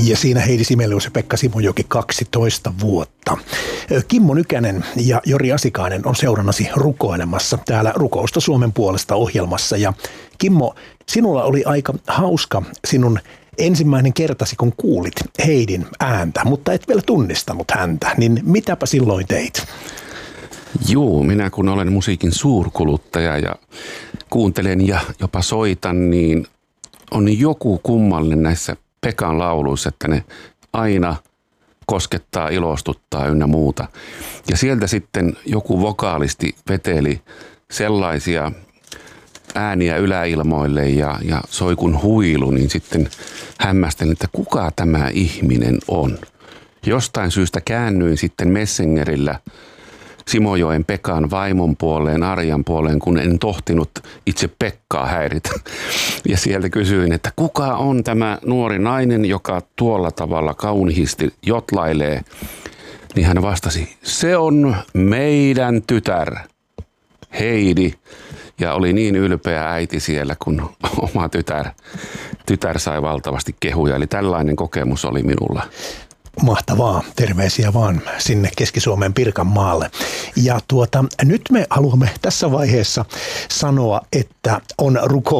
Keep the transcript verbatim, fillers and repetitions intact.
Ja siinä Heidi Sibelius ja Pekka Simojoki kaksitoista vuotta. Kimmo Nykänen ja Jori Asikainen on seurannasi rukoilemassa täällä Rukousta Suomen puolesta -ohjelmassa. Ja Kimmo, sinulla oli aika hauska sinun ensimmäinen kertasi, kun kuulit Heidin ääntä, mutta et vielä tunnistanut häntä. Niin mitäpä silloin teit? Juu, minä kun olen musiikin suurkuluttaja ja kuuntelen ja jopa soitan, niin on joku kummallinen näissä Pekan lauluissa, että ne aina koskettaa, ilostuttaa ynnä muuta. Ja sieltä sitten joku vokaalisti veteli sellaisia ääniä yläilmoille ja, ja soi kun huilu, niin sitten hämmästelin, että kuka tämä ihminen on. Jostain syystä käännyin sitten Messengerillä Simojoen Pekan vaimon puoleen, Arjan puoleen, kun en tohtinut itse Pekkaa häiritä. Ja sieltä kysyin, että kuka on tämä nuori nainen, joka tuolla tavalla kauniisti jotlailee. Niin hän vastasi, se on meidän tytär, Heidi. Ja oli niin ylpeä äiti siellä, kun oma tytär, tytär sai valtavasti kehuja. Eli tällainen kokemus oli minulla. Mahtavaa. Terveisiä vaan sinne Keski-Suomen Pirkanmaalle. Ja tuota, nyt me haluamme tässä vaiheessa sanoa, että on rukous